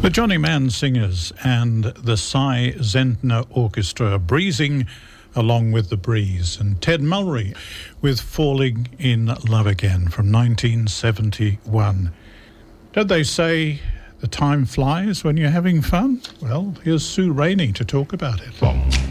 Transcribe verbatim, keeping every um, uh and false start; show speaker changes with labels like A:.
A: The Johnny Mann Singers and the Cy Zentner Orchestra breezing along with the breeze, and Ted Mulry with Falling in Love Again from nineteen seventy-one. Don't they say the time flies when you're having fun? Well, here's Sue Rainey to talk about it.